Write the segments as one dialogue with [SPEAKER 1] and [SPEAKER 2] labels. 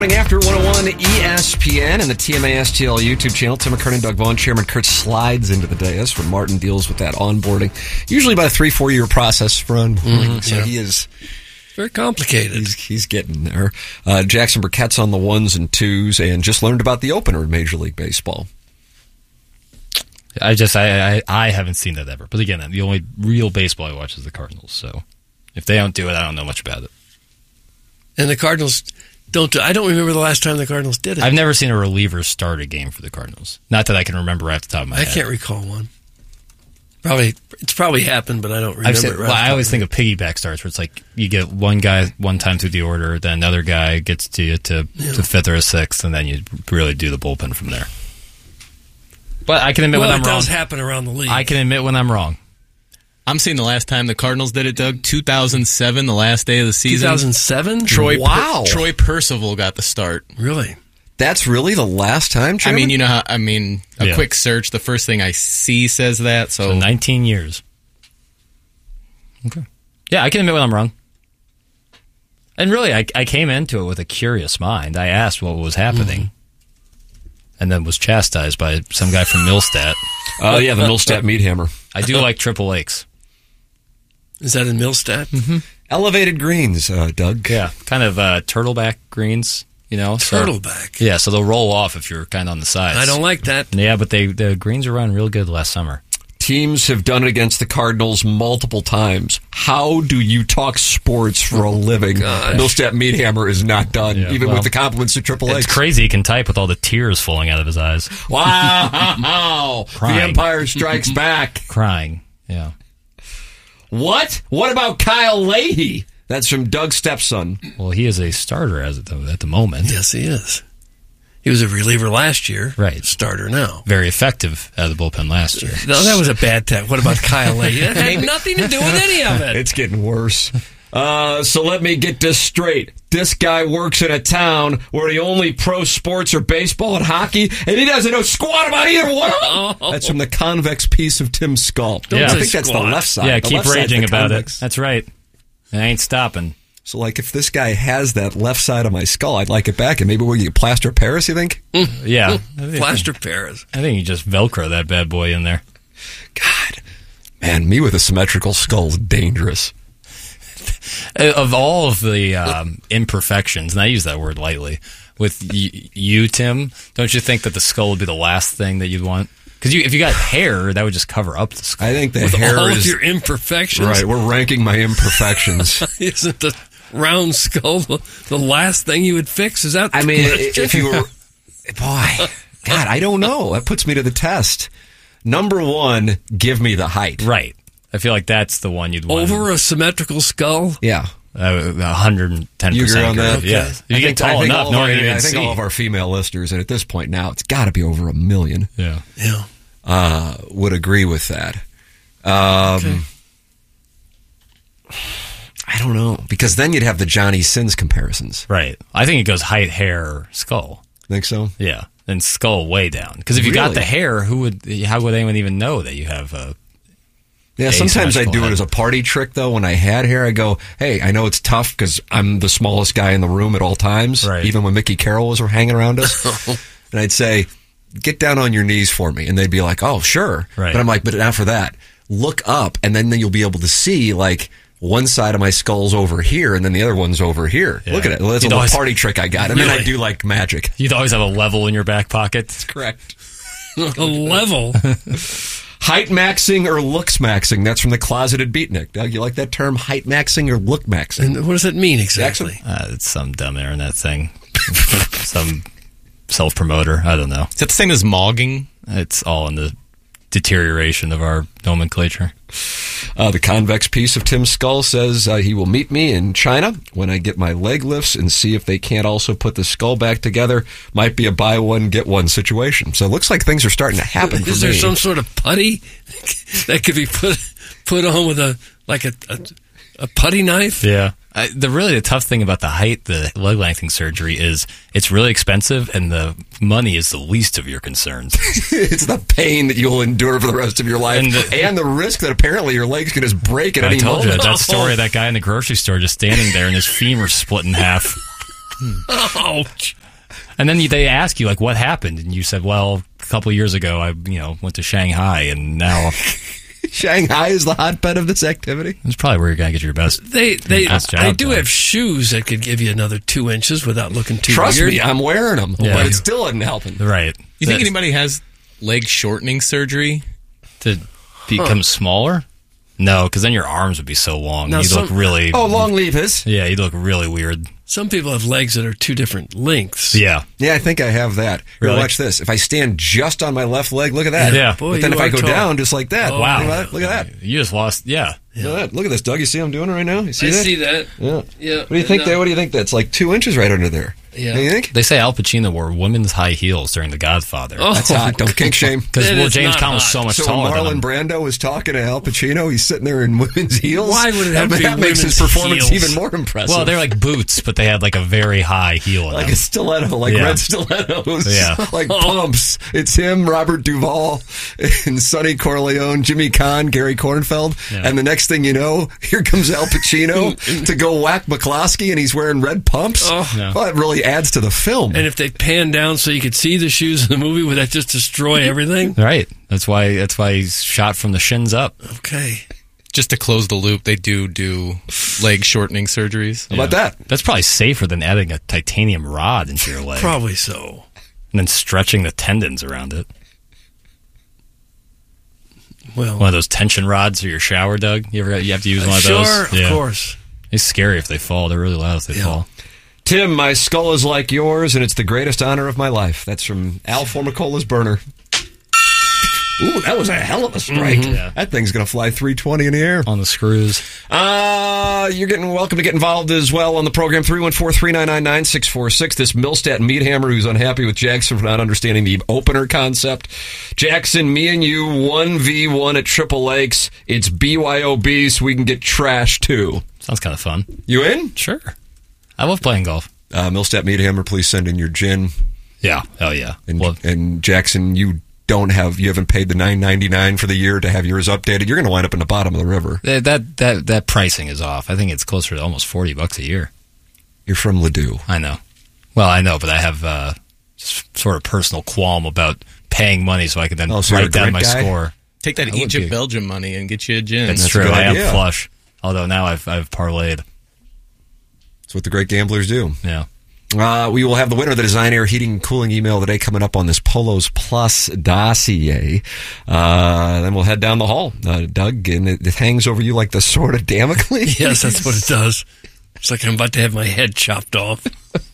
[SPEAKER 1] After 101 ESPN and the TMA STL YouTube channel, Tim McKernan, Doug Vaughn, Chairman Kurt slides into the dais when Martin deals with that onboarding, usually about a 3-4 year process for onboarding. So he is
[SPEAKER 2] very complicated.
[SPEAKER 1] He's getting there. Jackson Burkett's on the 1s and 2s and just learned about the opener in Major League Baseball.
[SPEAKER 3] I haven't seen that ever. But again, the only real baseball I watch is the Cardinals. So if they don't do it, I don't know much about it.
[SPEAKER 2] And the Cardinals I don't remember the last time the Cardinals did it.
[SPEAKER 3] I've never seen a reliever start a game for the Cardinals. Not that I can remember right off the top of my head.
[SPEAKER 2] I can't recall one. It's probably happened, but I don't remember it.
[SPEAKER 3] I always think of piggyback starts, where it's like you get one guy one time through the order, then another guy gets to you to fifth or a sixth, and then you really do the bullpen from there. But I can admit when I'm wrong.
[SPEAKER 2] It does happen around the league.
[SPEAKER 3] I can admit when I'm wrong.
[SPEAKER 4] I'm seeing the last time the Cardinals did it, Doug, 2007, the last day of the season.
[SPEAKER 2] 2007?
[SPEAKER 1] Wow.
[SPEAKER 4] Troy Percival got the start.
[SPEAKER 2] Really?
[SPEAKER 1] That's really the last time, Chairman?
[SPEAKER 4] A quick search, the first thing I see says that. So
[SPEAKER 3] 19 years. Okay. Yeah, I can admit when I'm wrong. And really, I came into it with a curious mind. I asked what was happening. And then was chastised by some guy from Millstat.
[SPEAKER 1] Oh, yeah, the Millstat meat hammer.
[SPEAKER 3] I do like Triple Lakes.
[SPEAKER 2] Is that in Millstat?
[SPEAKER 3] Mm-hmm.
[SPEAKER 1] Elevated greens, Doug.
[SPEAKER 3] Yeah, kind of turtleback greens,
[SPEAKER 2] Turtleback?
[SPEAKER 3] Yeah, so they'll roll off if you're kind of on the sides.
[SPEAKER 2] I don't like that.
[SPEAKER 3] Yeah, but the greens are running real good last summer.
[SPEAKER 1] Teams have done it against the Cardinals multiple times. How do you talk sports for a living? Millstat meat hammer is not done, with the compliments to Triple X.
[SPEAKER 3] It's crazy he can type with all the tears falling out of his eyes.
[SPEAKER 1] Wow! The Empire Strikes Back.
[SPEAKER 3] Crying, yeah.
[SPEAKER 1] What? What about Kyle Leahy? That's from Doug's stepson.
[SPEAKER 3] Well, he is a starter at the moment.
[SPEAKER 2] Yes, he is. He was a reliever last year.
[SPEAKER 3] Right.
[SPEAKER 2] Starter now.
[SPEAKER 3] Very effective out of the bullpen last year.
[SPEAKER 2] No, that was a bad tag. What about Kyle Leahy? It had nothing to do with any of it.
[SPEAKER 1] It's getting worse. So let me get this straight. This guy works in a town where the only pro sports are baseball and hockey, and he doesn't know squat about either one. Oh. That's from the convex piece of Tim's skull.
[SPEAKER 3] I
[SPEAKER 1] think that's the left side.
[SPEAKER 3] Yeah,
[SPEAKER 1] the
[SPEAKER 3] keep raging about it. That's right. I ain't stopping.
[SPEAKER 1] So, if this guy has that left side of my skull, I'd like it back, and maybe we'll get plaster of Paris, you think?
[SPEAKER 3] Yeah.
[SPEAKER 2] Plaster of Paris.
[SPEAKER 3] I think you just Velcro that bad boy in there.
[SPEAKER 1] God. Man, me with a symmetrical skull is dangerous.
[SPEAKER 3] Of all of the imperfections, and I use that word lightly, with you, Tim, don't you think that the skull would be the last thing that you'd want? Because if you got hair, that would just cover up the skull.
[SPEAKER 1] I think the
[SPEAKER 2] with
[SPEAKER 1] hair
[SPEAKER 2] all
[SPEAKER 1] is
[SPEAKER 2] of your imperfections.
[SPEAKER 1] Right, we're ranking my imperfections.
[SPEAKER 2] Isn't the round skull the last thing you would fix? Is that?
[SPEAKER 1] If you were, boy, God, I don't know. That puts me to the test. Number one, give me the height.
[SPEAKER 3] Right. I feel like that's the one you'd want.
[SPEAKER 2] Over a symmetrical skull?
[SPEAKER 1] Yeah.
[SPEAKER 3] 110%.
[SPEAKER 1] You agree on that?
[SPEAKER 3] Okay. Yeah. If you get tall enough,
[SPEAKER 1] I think all of our female listeners, and at this point now, it's got to be over 1 million.
[SPEAKER 3] Yeah.
[SPEAKER 1] Would agree with that.
[SPEAKER 2] Okay.
[SPEAKER 1] I don't know, because then you'd have the Johnny Sins comparisons.
[SPEAKER 3] Right. I think it goes height, hair, skull.
[SPEAKER 1] Think so?
[SPEAKER 3] Yeah. And skull way down. Because if you got the hair, how would anyone even know that you have a...
[SPEAKER 1] Yeah, sometimes I do it as a party trick, though. When I had hair, I go, hey, I know it's tough because I'm the smallest guy in the room at all times,
[SPEAKER 3] right.
[SPEAKER 1] Even when Mickey Carroll was hanging around us. And I'd say, get down on your knees for me. And they'd be like, oh, sure.
[SPEAKER 3] Right.
[SPEAKER 1] But I'm like, but after that, look up, and then you'll be able to see, one side of my skull's over here, and then the other one's over here. Yeah. Look at it. That's a little party trick I got. And then I do, magic.
[SPEAKER 3] You'd always have a level in your back pocket.
[SPEAKER 1] That's correct.
[SPEAKER 2] A level?
[SPEAKER 1] Height maxing or looks maxing? That's from the Closeted Beatnik. Doug, you like that term, height maxing or look maxing?
[SPEAKER 2] And what does it mean exactly?
[SPEAKER 3] It's some dumb internet thing. Some self-promoter. I don't know.
[SPEAKER 4] Is that the same as mogging?
[SPEAKER 3] It's all in the deterioration of our nomenclature.
[SPEAKER 1] The convex piece of Tim's skull says he will meet me in China when I get my leg lifts and see if they can't also put the skull back together. Might be a buy one, get one situation. So it looks like things are starting to happen for me.
[SPEAKER 2] Is there some sort of putty that could be put on with a putty knife?
[SPEAKER 3] Yeah. The tough thing about the leg lengthening surgery is it's really expensive, and the money is the least of your concerns.
[SPEAKER 1] It's the pain that you'll endure for the rest of your life, and the risk that apparently your legs can just break at any moment.
[SPEAKER 3] I told you that story of that guy in the grocery store just standing there and his femur split in half.
[SPEAKER 2] Ouch.
[SPEAKER 3] And then they ask you, like, what happened? And you said, well, a couple of years ago, I went to Shanghai, and now...
[SPEAKER 1] Shanghai is the hotbed of this activity.
[SPEAKER 3] That's probably where you're going to get your best.
[SPEAKER 2] They
[SPEAKER 3] job
[SPEAKER 2] do
[SPEAKER 3] done.
[SPEAKER 2] have shoes that could give you another 2 inches without looking too
[SPEAKER 1] Trust
[SPEAKER 2] weird.
[SPEAKER 1] me, I'm wearing them,
[SPEAKER 3] Yeah.
[SPEAKER 1] but it still isn't helping.
[SPEAKER 3] Right.
[SPEAKER 4] You think anybody has leg shortening surgery?
[SPEAKER 3] To become smaller? No, because then your arms would be so long.
[SPEAKER 2] Now,
[SPEAKER 3] You'd look really...
[SPEAKER 1] Oh, long levers.
[SPEAKER 3] Yeah, you'd look really weird.
[SPEAKER 2] Some people have legs that are 2 different lengths.
[SPEAKER 3] Yeah.
[SPEAKER 1] Yeah, I think I have that. Here,
[SPEAKER 3] Really?
[SPEAKER 1] watch this. If I stand just on my left leg, look at that.
[SPEAKER 3] Yeah.
[SPEAKER 2] Boy,
[SPEAKER 1] But then
[SPEAKER 2] you
[SPEAKER 1] if I
[SPEAKER 2] are
[SPEAKER 1] go
[SPEAKER 2] tall.
[SPEAKER 1] down just like that,
[SPEAKER 2] Oh,
[SPEAKER 3] Wow.
[SPEAKER 1] look at that.
[SPEAKER 3] You just lost... Yeah.
[SPEAKER 1] Look at that. Look at this, Doug. You see I'm doing it right now? You see
[SPEAKER 2] I
[SPEAKER 1] that?
[SPEAKER 2] see that.
[SPEAKER 1] Yeah.
[SPEAKER 2] Yeah.
[SPEAKER 1] What do you think? What do you think? That's like 2 inches right under there.
[SPEAKER 2] Yeah.
[SPEAKER 1] You think?
[SPEAKER 3] They say Al Pacino wore women's high heels during The Godfather.
[SPEAKER 2] Oh,
[SPEAKER 1] That's hot. Don't kink shame.
[SPEAKER 3] Because
[SPEAKER 2] It is
[SPEAKER 3] James
[SPEAKER 2] not
[SPEAKER 3] Caan was
[SPEAKER 2] hot.
[SPEAKER 3] so much
[SPEAKER 1] So
[SPEAKER 3] taller
[SPEAKER 1] when
[SPEAKER 3] than
[SPEAKER 1] Marlon
[SPEAKER 3] him.
[SPEAKER 1] Brando was talking to Al Pacino, he's sitting there in women's heels.
[SPEAKER 2] Why would it have to be
[SPEAKER 1] that makes his
[SPEAKER 2] women's
[SPEAKER 1] performance
[SPEAKER 2] heels?
[SPEAKER 1] even more impressive.
[SPEAKER 3] Well, they're like boots, but they had like a very high heel in
[SPEAKER 1] like
[SPEAKER 3] them.
[SPEAKER 1] a stiletto, like
[SPEAKER 3] Yeah.
[SPEAKER 1] red stilettos.
[SPEAKER 3] Yeah.
[SPEAKER 1] like pumps. It's him, Robert Duvall, and Sonny Corleone, Jimmy Caan, Gary Kornfeld.
[SPEAKER 3] Yeah.
[SPEAKER 1] And the next thing you know, here comes Al Pacino to go whack McCloskey, and he's wearing red pumps.
[SPEAKER 2] Oh.
[SPEAKER 3] Yeah.
[SPEAKER 1] Well, it really adds to the film.
[SPEAKER 2] And if they pan down so you could see the shoes in the movie, would that just destroy everything?
[SPEAKER 3] Right. That's why he's shot from the shins up.
[SPEAKER 2] Okay.
[SPEAKER 4] Just to close the loop, they do leg shortening surgeries.
[SPEAKER 1] How about that?
[SPEAKER 3] That's probably safer than adding a titanium rod into your leg
[SPEAKER 2] Probably so.
[SPEAKER 3] and then stretching the tendons around it.
[SPEAKER 2] Well,
[SPEAKER 3] One of those tension rods for your shower, Doug. You have to use one of those?
[SPEAKER 2] sure, of course.
[SPEAKER 3] It's scary if they fall. They're really loud if they
[SPEAKER 2] Yeah.
[SPEAKER 3] fall.
[SPEAKER 1] Tim, my skull is like yours, and it's the greatest honor of my life. That's from Al Formicola's burner. Ooh, that was a hell of a strike.
[SPEAKER 3] Yeah.
[SPEAKER 1] That thing's going to fly 320 in the air.
[SPEAKER 3] On the screws.
[SPEAKER 1] You're getting welcome to get involved as well on the program. 314-399-9646. This Millstat Meathammer who's unhappy with Jackson for not understanding the opener concept. Jackson, me and you, 1v1 at Triple Lakes. It's BYOB, so we can get trash too.
[SPEAKER 3] Sounds kind of fun.
[SPEAKER 1] You in?
[SPEAKER 3] Sure. I love playing golf.
[SPEAKER 1] Millstat Meathammer, please send in your gin.
[SPEAKER 3] Yeah. Oh, yeah.
[SPEAKER 1] And Jackson, you haven't paid the $9.99 for the year to have yours updated. You're going to wind up in the bottom of the river.
[SPEAKER 3] That pricing is off. I think it's closer to almost $40 a year.
[SPEAKER 1] You're from Ladue.
[SPEAKER 3] I know. Well, I know, but I have sort of personal qualm about paying money so I can then
[SPEAKER 1] Oh, so you're a
[SPEAKER 3] write down
[SPEAKER 1] grit
[SPEAKER 3] my
[SPEAKER 1] guy?
[SPEAKER 3] score.
[SPEAKER 4] Take that
[SPEAKER 3] I would
[SPEAKER 4] Egypt
[SPEAKER 3] be.
[SPEAKER 4] Belgium money and get you a gin.
[SPEAKER 3] That's
[SPEAKER 1] That's a
[SPEAKER 3] true.
[SPEAKER 1] good
[SPEAKER 3] I
[SPEAKER 1] idea.
[SPEAKER 3] am flush. Although now I've parlayed.
[SPEAKER 1] That's what the great gamblers do.
[SPEAKER 3] Yeah.
[SPEAKER 1] We will have the winner of the Design Air Heating and Cooling email today coming up on this Polos Plus dossier. Then we'll head down the hall, Doug, and it hangs over you like the sword of Damocles.
[SPEAKER 2] Yes, that's what it does. It's like I'm about to have my head chopped off.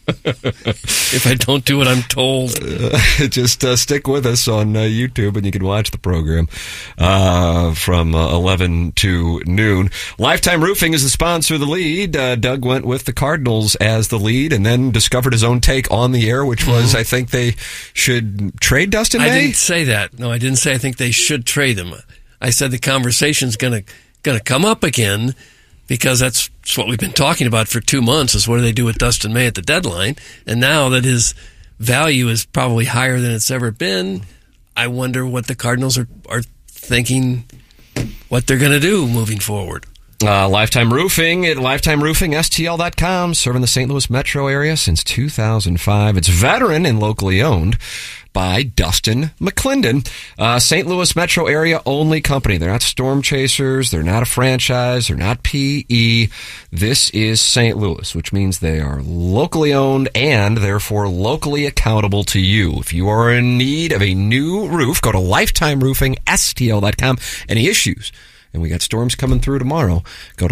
[SPEAKER 2] If I don't do what I'm told.
[SPEAKER 1] Just stick with us on YouTube, and you can watch the program from 11 to noon. Lifetime Roofing is the sponsor of the lead. Doug went with the Cardinals as the lead, and then discovered his own take on the air, which was, I think they should trade Dustin
[SPEAKER 2] I
[SPEAKER 1] May.
[SPEAKER 2] didn't say that. No, I didn't say I think they should trade them. I said the conversation's gonna come up again because that's what we've been talking about for 2 months is what do they do with Dustin May at the deadline? And now that his value is probably higher than it's ever been, I wonder what the Cardinals are thinking, what they're going to do moving forward.
[SPEAKER 1] Lifetime Roofing at lifetimeroofingstl.com, serving the St. Louis metro area since 2005. It's veteran and locally owned by Dustin McClendon. St. Louis metro area only company. They're not storm chasers. They're not a franchise. They're not PE. This is St. Louis, which means they are locally owned and therefore locally accountable to you. If you are in need of a new roof, go to lifetimeroofingstl.com. Any issues? And we got storms coming through tomorrow. Go to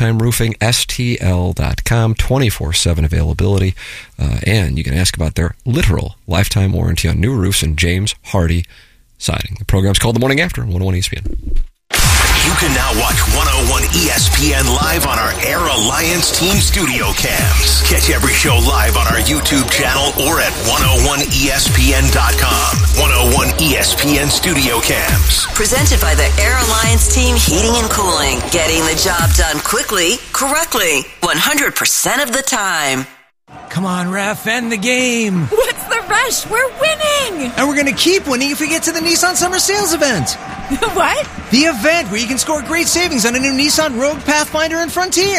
[SPEAKER 1] lifetimeroofingstl.com, 24/7 availability. And you can ask about their literal lifetime warranty on new roofs and James Hardy Siding. The program's called The Morning After, 101 ESPN.
[SPEAKER 5] You can now watch 101 ESPN live on our Air Alliance Team Studio Cams. Catch every show live on our YouTube channel or at 101ESPN.com. 101 ESPN Studio Cams.
[SPEAKER 6] Presented by the Air Alliance Team Heating and Cooling. Getting the job done quickly, correctly, 100% of the time.
[SPEAKER 7] Come on, ref, end the game.
[SPEAKER 8] What's the rush? We're winning!
[SPEAKER 7] And we're going to keep winning if we get to the Nissan Summer Sales event.
[SPEAKER 8] What?
[SPEAKER 7] The event where you can score great savings on a new Nissan Rogue, Pathfinder, and Frontier.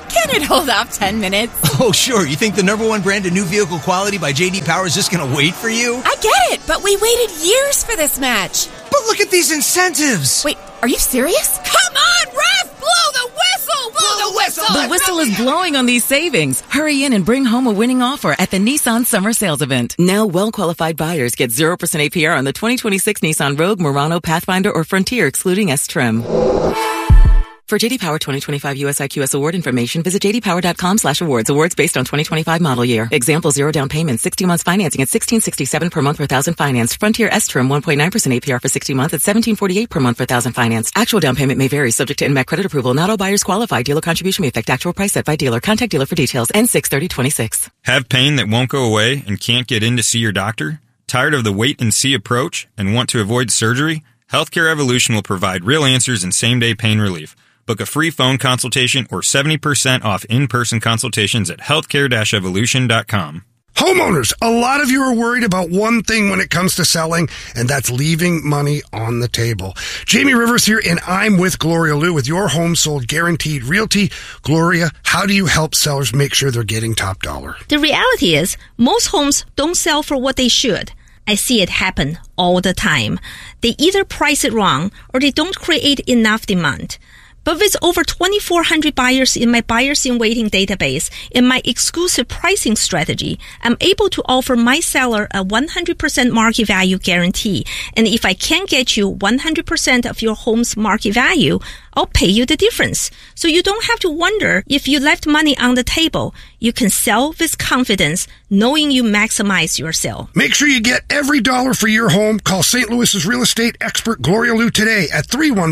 [SPEAKER 8] Can it hold up 10 minutes?
[SPEAKER 7] Oh, sure. You think the #1 brand of new vehicle quality by J.D. Power is just going to wait for you?
[SPEAKER 8] I get it, but we waited years for this match.
[SPEAKER 7] But look at these incentives.
[SPEAKER 8] Wait, are you serious? Come on, Ref! Blow the whistle! Blow the whistle!
[SPEAKER 9] The whistle is blowing on these savings. Hurry in and bring home a winning offer at the Nissan Summer Sales Event. Now, well-qualified buyers get 0% APR on the 2026 Nissan Rogue, Murano, Pathfinder, or Frontier, excluding S-Trim. For J.D. Power 2025 US IQS award information, visit jdpower.com/awards. Awards based on 2025 model year. Example, 0 down payment, 60 months financing at $1,667 per month per thousand financed. Frontier S-Trim 1.9% APR for 60 months at $1,748 per month per thousand financed. Actual down payment may vary, subject to NMAC credit approval. Not all buyers qualify. Dealer contribution may affect actual price set by dealer. Contact dealer for details. N6/3026.
[SPEAKER 10] Have pain that won't go away and can't get in to see your doctor? Tired of the wait-and-see approach and want to avoid surgery? Healthcare Evolution will provide real answers and same-day pain relief. Book a free phone consultation or 70% off in-person consultations at healthcare-evolution.com.
[SPEAKER 11] Homeowners, a lot of you are worried about one thing when it comes to selling, and that's leaving money on the table. Jamie Rivers here, and I'm with Gloria Liu with Your Home Sold Guaranteed Realty. Gloria, how do you help sellers make sure they're getting top dollar?
[SPEAKER 12] The reality is, most homes don't sell for what they should. I see it happen all the time. They either price it wrong or they don't create enough demand. But with over 2,400 buyers in my buyers in waiting database and my exclusive pricing strategy, I'm able to offer my seller a 100% market value guarantee. And if I can't get you 100% of your home's market value, I'll pay you the difference. So you don't have to wonder if you left money on the table. You can sell with confidence, knowing you maximize your sale.
[SPEAKER 11] Make sure you get every dollar for your home. Call St. Louis's real estate expert Gloria Liu today at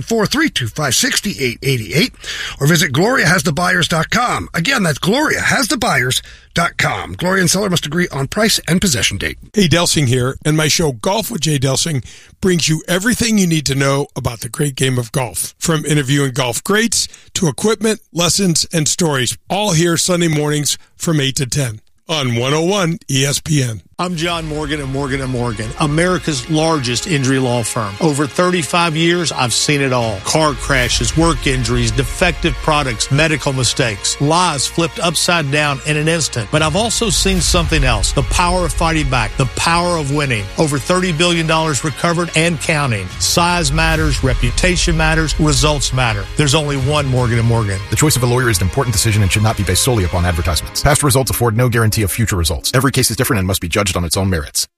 [SPEAKER 11] 314-325-6888 or visit GloriaHasTheBuyers.com. Again, that's GloriaHasTheBuyers.com. Gloria and seller must agree on price and possession date.
[SPEAKER 13] Hey, Delsing here, and my show Golf with Jay Delsing brings you everything you need to know about the great game of golf. From interviewing golf greats to equipment, lessons, and stories, all here Sunday mornings from 8 to 10 on 101 ESPN.
[SPEAKER 14] I'm John Morgan of Morgan & Morgan, America's largest injury law firm. Over 35 years, I've seen it all. Car crashes, work injuries, defective products, medical mistakes, lives flipped upside down in an instant. But I've also seen something else, the power of fighting back, the power of winning. Over $30 billion recovered and counting. Size matters, reputation matters, results matter. There's only one Morgan & Morgan.
[SPEAKER 15] The choice of a lawyer is an important decision and should not be based solely upon advertisements. Past results afford no guarantee of future results. Every case is different and must be judged on its own merits.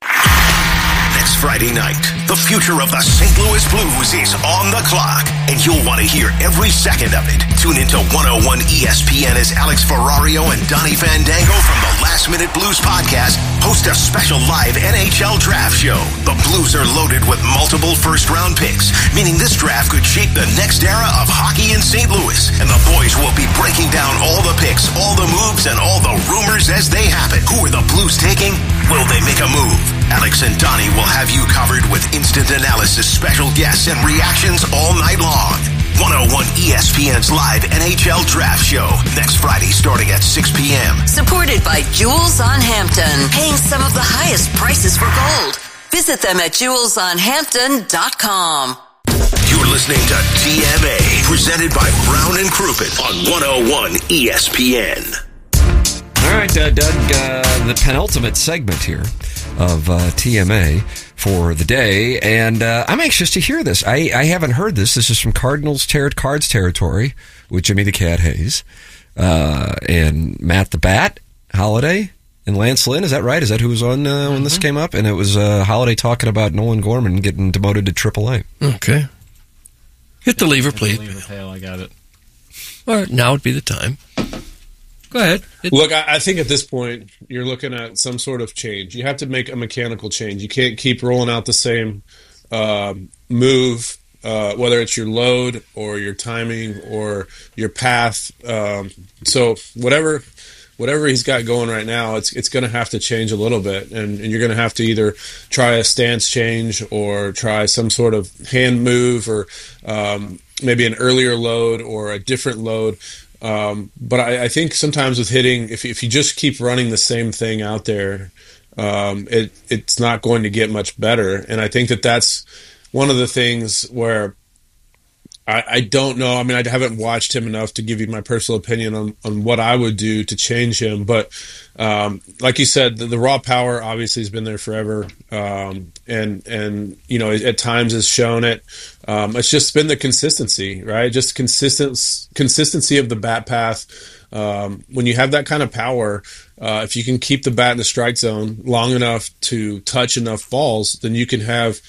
[SPEAKER 5] Next Friday night, the future of the St. Louis Blues is on the clock, and you'll want to hear every second of it. Tune into 101 ESPN as Alex Ferrario and Donnie Fandango from the Last Minute Blues podcast host a special live NHL draft show. The Blues are loaded with multiple first-round picks, meaning this draft could shape the next era of hockey in St. Louis. And the boys will be breaking down all the picks, all the moves, and all the rumors as they happen. Who are the Blues taking? Will they make a move? Alex and Donnie will have you covered with instant analysis, special guests, and reactions all night long. 101 ESPN's live NHL draft show next Friday starting at 6 p.m.
[SPEAKER 6] Supported by Jewels on Hampton, paying some of the highest prices for gold. Visit them at jewelsonhampton.com.
[SPEAKER 5] You're listening to TMA, presented by Brown and Crouppen on 101 ESPN.
[SPEAKER 1] All right, Doug, the penultimate segment here of TMA for the day, and I'm anxious to hear this. I haven't heard this. This is from Cardinals Cards territory with Jimmy the Cat Hayes and Matt the Bat Holiday and Lance Lynn. Is that right? Is that who was on when this came up? And it was Holiday talking about Nolan Gorman getting demoted to AAA.
[SPEAKER 2] Okay. Hit the lever, please.
[SPEAKER 3] I got it.
[SPEAKER 2] All right, now would be the time. Go ahead.
[SPEAKER 16] Look, I think at this point, you're looking at some sort of change. You have to make a mechanical change. You can't keep rolling out the same move, whether it's your load or your timing or your path. So whatever he's got going right now, it's going to have to change a little bit. And you're going to have to either try a stance change or try some sort of hand move or maybe an earlier load or a different load. But I think sometimes with hitting, if you just keep running the same thing out there, it's not going to get much better. And I think that's one of the things where I don't know. I mean, I haven't watched him enough to give you my personal opinion on what I would do to change him. But like you said, the raw power obviously has been there forever, and at times has shown it. It's just been the consistency, right? Just consistency of the bat path. When you have that kind of power, if you can keep the bat in the strike zone long enough to touch enough balls, then you can have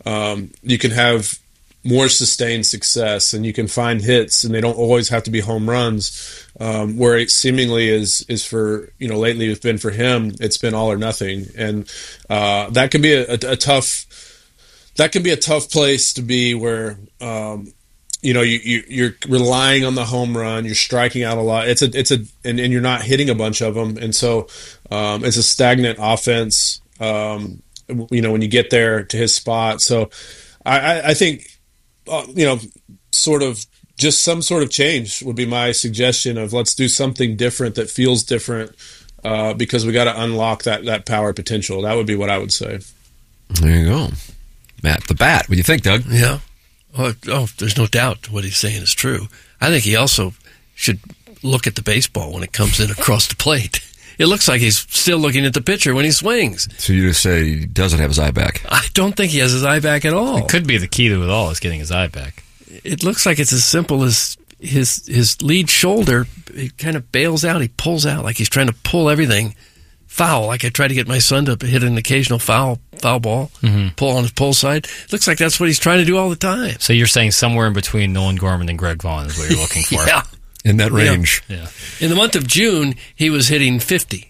[SPEAKER 16] more sustained success, and you can find hits, and they don't always have to be home runs. Where it seemingly is for, lately it's been for him, it's been all or nothing. And that can be a tough place to be, where you're relying on the home run, you're striking out a lot. And you're not hitting a bunch of them. And so it's a stagnant offense, when you get there to his spot. So I think, sort of just some sort of change would be my suggestion of, let's do something different that feels different, because we got to unlock that power potential. That would be what I would say.
[SPEAKER 1] There you go. Matt the Bat. What do you think, Doug?
[SPEAKER 2] Yeah. Oh, there's no doubt what he's saying is true. I think he also should look at the baseball when it comes in across the plate. It looks like he's still looking at the pitcher when he swings.
[SPEAKER 1] So you just say he doesn't have his eye back?
[SPEAKER 2] I don't think he has his eye back at all.
[SPEAKER 3] It could be the key to it all, is getting his eye back.
[SPEAKER 2] It looks like it's as simple as his lead shoulder. He kind of bails out. He pulls out like he's trying to pull everything foul. Like I try to get my son to hit an occasional foul ball, pull on his pull side. It looks like that's what he's trying to do all the time.
[SPEAKER 3] So you're saying somewhere in between Nolan Gorman and Greg Vaughn is what you're looking for?
[SPEAKER 2] Yeah.
[SPEAKER 1] In that range.
[SPEAKER 3] Yeah.
[SPEAKER 2] In the month of June, he was hitting 50.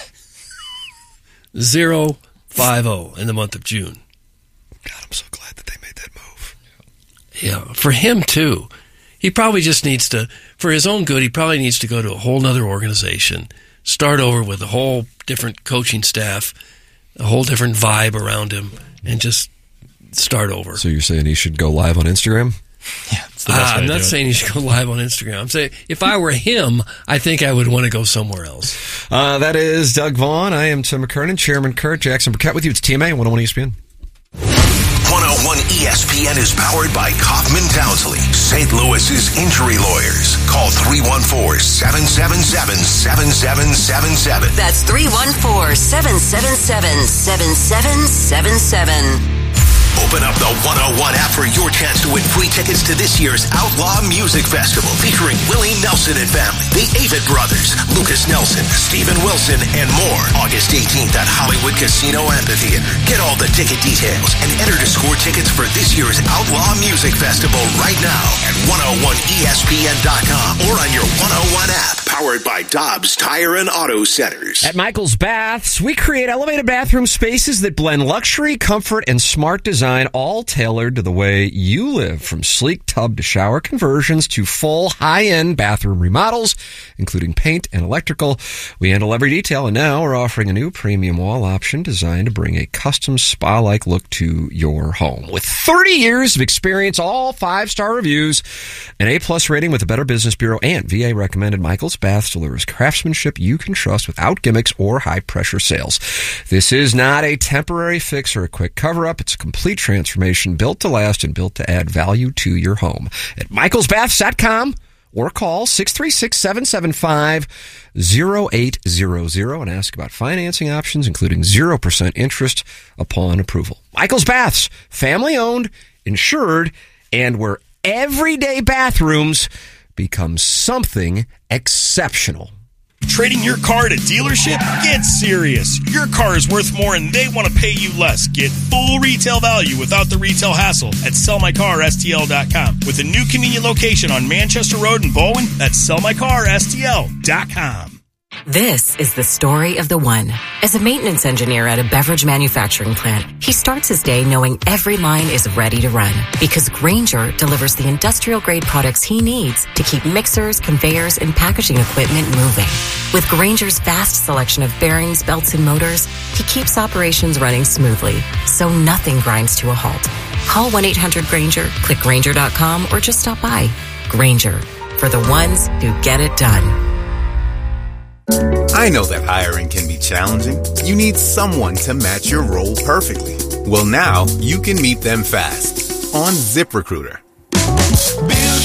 [SPEAKER 2] 0-5-0 in the month of June.
[SPEAKER 1] God, I'm so glad that they made that move.
[SPEAKER 2] Yeah, for him too. He probably just needs to, for his own good, he probably needs to go to a whole nother organization, start over with a whole different coaching staff, a whole different vibe around him, and just start over.
[SPEAKER 1] So you're saying he should go live on Instagram?
[SPEAKER 3] Yeah.
[SPEAKER 2] I'm not saying he should go live on Instagram. I'm saying if I were him, I think I would want to go somewhere else.
[SPEAKER 1] That is Doug Vaughn. I am Tim McKernan, Chairman Kurt Jackson Burkett with you. It's TMA 101 ESPN.
[SPEAKER 5] 101 ESPN is powered by Kaufman Townsley, St. Louis's injury lawyers. Call 314-777-7777.
[SPEAKER 6] That's 314-777-7777.
[SPEAKER 5] Open up the 101 app for your chance to win free tickets to this year's Outlaw Music Festival, featuring Willie Nelson and family, the Avett Brothers, Lucas Nelson, Steven Wilson, and more. August 18th at Hollywood Casino Amphitheater. Get all the ticket details and enter to score tickets for this year's Outlaw Music Festival right now at 101ESPN.com or on your 101 app. Powered by Dobbs Tire and Auto Centers.
[SPEAKER 1] At Michael's Baths, we create elevated bathroom spaces that blend luxury, comfort, and smart design, all tailored to the way you live. From sleek tub to shower conversions to full high-end bathroom remodels, including paint and electrical. We handle every detail, and now we're offering a new premium wall option designed to bring a custom spa-like look to your home. With 30 years of experience, all 5-star reviews, an A+ rating with the Better Business Bureau, and VA recommended, Michael's Baths delivers craftsmanship you can trust without gimmicks or high-pressure sales. This is not a temporary fix or a quick cover-up. It's a complete transformation built to last and built to add value to your home. At michaelsbaths.com or call 636-775-0800 and ask about financing options, including 0% interest upon approval. Michael's Baths, family-owned, insured, and where everyday bathrooms become something exceptional.
[SPEAKER 17] Trading your car at a dealership? Get serious. Your car is worth more and they want to pay you less. Get full retail value without the retail hassle at sellmycarstl.com. With a new convenient location on Manchester Road in Bowen, that's sellmycarstl.com.
[SPEAKER 18] This is the story of the one. As a maintenance engineer at a beverage manufacturing plant, he starts his day knowing every line is ready to run because Grainger delivers the industrial-grade products he needs to keep mixers, conveyors, and packaging equipment moving. With Grainger's vast selection of bearings, belts, and motors, he keeps operations running smoothly, so nothing grinds to a halt. Call 1-800-GRAINGER, click Grainger.com, or just stop by. Grainger, for the ones who get it done.
[SPEAKER 19] I know that hiring can be challenging. You need someone to match your role perfectly. Well, now you can meet them fast on ZipRecruiter.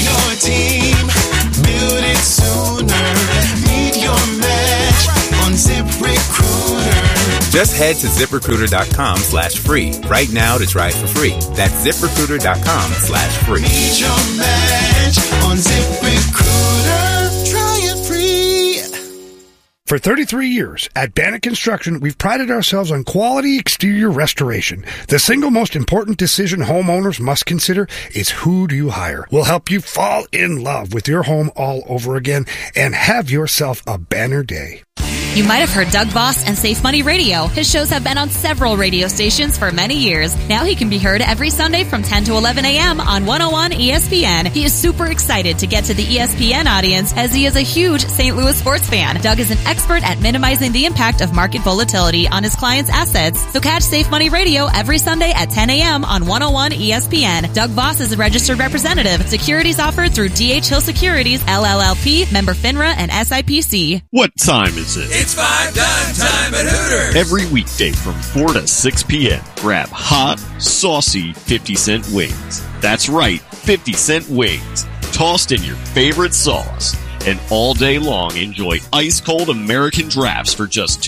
[SPEAKER 20] team. Build it sooner. Meet your match on ZipRecruiter.
[SPEAKER 19] Just head to ZipRecruiter.com/free right now to try it for free. That's ZipRecruiter.com/free.
[SPEAKER 20] Meet your match on ZipRecruiter. Try it free.
[SPEAKER 11] For 33 years, at Bannock Construction, we've prided ourselves on quality exterior restoration. The single most important decision homeowners must consider is who do you hire. We'll help you fall in love with your home all over again and have yourself a banner day.
[SPEAKER 21] You might have heard Doug Voss and Safe Money Radio. His shows have been on several radio stations for many years. Now he can be heard every Sunday from 10 to 11 a.m. on 101 ESPN. He is super excited to get to the ESPN audience as he is a huge St. Louis sports fan. Doug is an expert at minimizing the impact of market volatility on his clients' assets. So catch Safe Money Radio every Sunday at 10 a.m. on 101 ESPN. Doug Voss is a registered representative. Securities offered through D.H. Hill Securities, LLLP, member FINRA and SIPC.
[SPEAKER 22] What time is it?
[SPEAKER 20] It's 5 time at Hooters.
[SPEAKER 22] Every weekday from 4 to 6 p.m. Grab hot, saucy 50-cent wings. That's right, 50-cent wings. Tossed in your favorite sauce. And all day long, enjoy ice-cold American drafts for just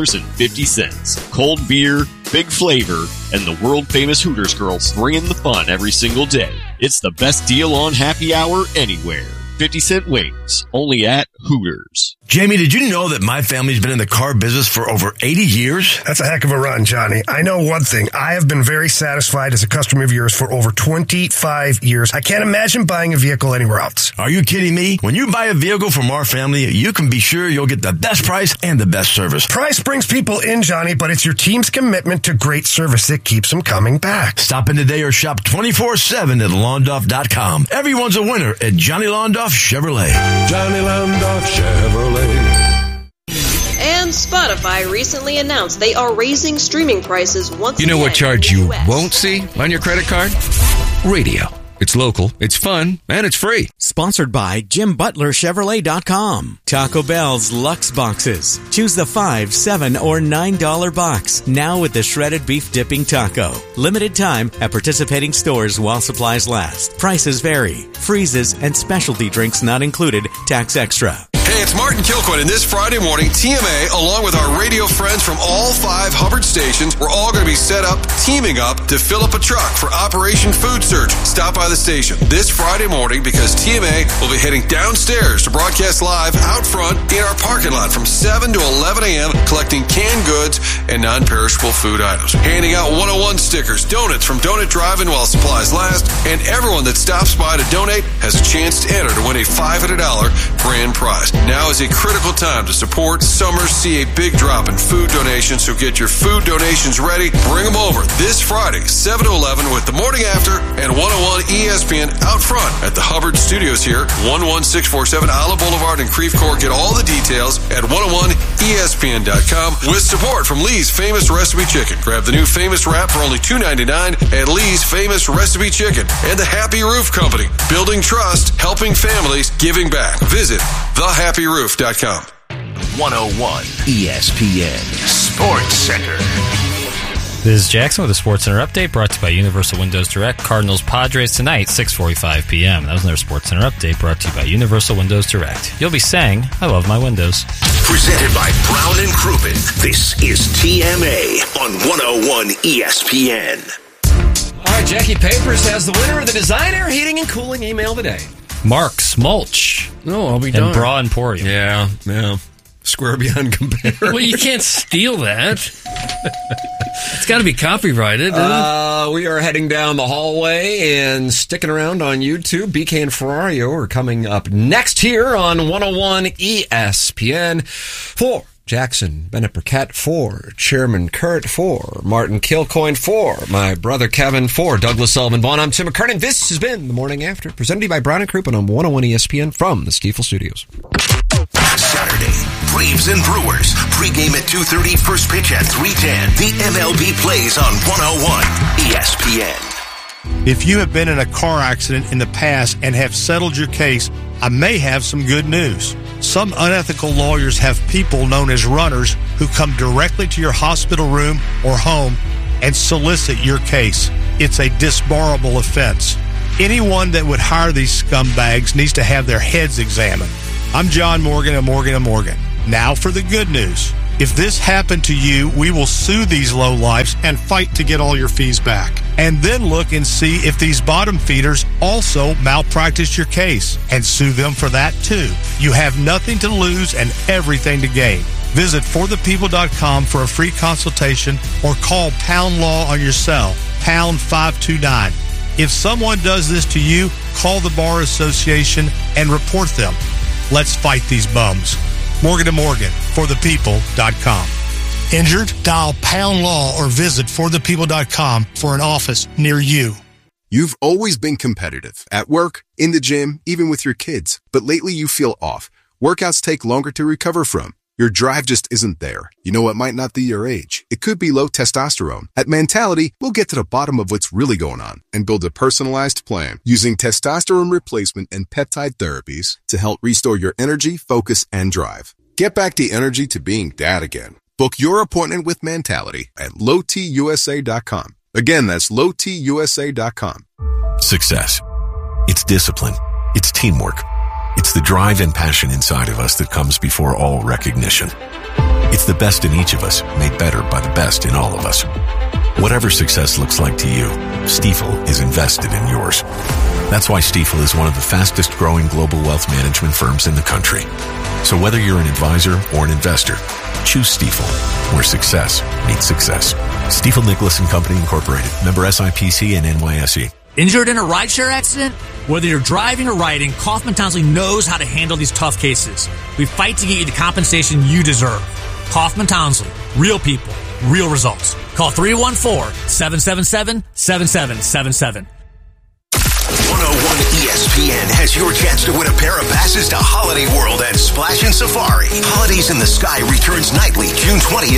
[SPEAKER 22] $2.50. Cold beer, big flavor, and the world-famous Hooters girls bringing the fun every single day. It's the best deal on happy hour anywhere. 50-cent wings, only at Hooters.
[SPEAKER 23] Jamie, did you know that my family's been in the car business for over 80 years?
[SPEAKER 11] That's a heck of a run, Johnny. I know one thing. I have been very satisfied as a customer of yours for over 25 years. I can't imagine buying a vehicle anywhere else.
[SPEAKER 23] Are you kidding me? When you buy a vehicle from our family, you can be sure you'll get the best price and the best service.
[SPEAKER 11] Price brings people in, Johnny, but it's your team's commitment to great service that keeps them coming back.
[SPEAKER 23] Stop in today or shop 24/7 at Londoff.com. Everyone's a winner at Johnny Londoff Chevrolet.
[SPEAKER 20] Johnny Londoff Chevrolet.
[SPEAKER 24] And Spotify recently announced they are raising streaming prices once again.
[SPEAKER 1] You know what charge you won't see on your credit card? Radio. It's local, it's fun, and it's free.
[SPEAKER 25] Sponsored by JimButlerChevrolet.com. Taco Bell's Lux Boxes. Choose the $5, $7, or $9 box. Now with the shredded beef dipping taco. Limited time at participating stores while supplies last. Prices vary. Freezes and specialty drinks not included. Tax extra.
[SPEAKER 26] Hey, it's Martin Kilcoyne, and this Friday morning, TMA, along with our radio friends from all 5 Hubbard stations, we're all going to be teaming up to fill up a truck for Operation Food Surge. Stop by the station this Friday morning because TMA will be heading downstairs to broadcast live out front in our parking lot from 7 to 11 a.m., collecting canned goods and non-perishable food items. Handing out 101 stickers, donuts from Donut Drive-In while supplies last, and everyone that stops by to donate has a chance to enter to win a $500 grand prize. Now is a critical time to support. Summers see a big drop in food donations, so get your food donations ready. Bring them over this Friday, 7 to 11 with The Morning After and 101 ESPN out front at the Hubbard Studios here, 11647 Olive Boulevard in Creve Coeur. Get all the details at 101ESPN.com with support from Lee's Famous Recipe Chicken. Grab the new Famous Wrap for only $2.99 at Lee's Famous Recipe Chicken and the Happy Roof Company. Building trust, helping families, giving back. Visit thehappyroof.com.
[SPEAKER 5] 101 ESPN Sports Center.
[SPEAKER 3] This is Jackson with the Sports Center update brought to you by Universal Windows Direct. Cardinals Padres tonight, 6:45 p.m. That was another Sports Center update brought to you by Universal Windows Direct. You'll be saying, I love my windows.
[SPEAKER 5] Presented by Brown and Crouppen. This is TMA on 101 ESPN.
[SPEAKER 1] All right, Jackie Papers has the winner of the Designer Heating and Cooling email of the day.
[SPEAKER 3] Mark Smulch.
[SPEAKER 2] No, I'll be
[SPEAKER 3] and
[SPEAKER 2] done.
[SPEAKER 3] Bra Emporium.
[SPEAKER 1] Yeah. Square beyond compare.
[SPEAKER 2] Well, you can't steal that. It's got to be copyrighted.
[SPEAKER 1] We are heading down the hallway and sticking around on YouTube. BK and Ferrario are coming up next here on 101 ESPN. For Jackson Bennett Burkett, for Chairman Kurt, for Martin Kilcoyne, for my brother Kevin, for Douglas Sullivan Vaughn. I'm Tim McKernan. This has been The Morning After, presented to you by Brown and Crouppen on 101 ESPN from the Stiefel Studios.
[SPEAKER 5] Saturday, Braves and Brewers. Pregame at 2:30, first pitch at 3:10. The MLB plays on 101 ESPN.
[SPEAKER 14] If you have been in a car accident in the past and have settled your case, I may have some good news. Some unethical lawyers have people known as runners who come directly to your hospital room or home and solicit your case. It's a disbarable offense. Anyone that would hire these scumbags needs to have their heads examined. I'm John Morgan of Morgan & Morgan. Now for the good news. If this happened to you, we will sue these lowlifes
[SPEAKER 11] and fight to get all your fees back.
[SPEAKER 14] and then look and see if these bottom feeders also malpractice your case and sue them for that too. You have nothing to lose and everything to gain. Visit forthepeople.com for a free consultation or call Pound Law on your cell, pound 529. If someone does this to you, call the Bar Association and report them. Let's fight these bums. Morgan & Morgan, forthepeople.com.
[SPEAKER 11] Injured? Dial Pound Law or visit forthepeople.com for an office near you.
[SPEAKER 4] You've always been competitive at work, in the gym, even with your kids. But lately you feel off. Workouts take longer to recover from. Your drive just isn't there. You know, it might not be your age. It could be low testosterone. At Mentality, we'll get to the bottom of what's really going on and build a personalized plan using testosterone replacement and peptide therapies to help restore your energy, focus, and drive. Get back the energy to being dad again. Book your appointment with Mentality at lowtusa.com. Again, that's lowtusa.com.
[SPEAKER 7] Success. It's discipline. It's teamwork. It's the drive and passion inside of us that comes before all recognition. It's the best in each of us, made better by the best in all of us. Whatever success looks like to you, Stifel is invested in yours. That's why Stifel is one of the fastest growing global wealth management firms in the country. So whether you're an advisor or an investor, choose Stifel, where success meets success. Stifel Nicholas & Company Incorporated. Member SIPC and NYSE.
[SPEAKER 8] Injured in a rideshare accident? Whether you're driving or riding, Kaufman Townsley knows how to handle these tough cases. We fight to get you the compensation you deserve. Kaufman Townsley. Real people. Real results. Call 314-777-7777.
[SPEAKER 5] 101 ESPN has your chance to win a pair of passes to Holiday World and Splash and Safari. Holidays in the Sky returns nightly June 20th.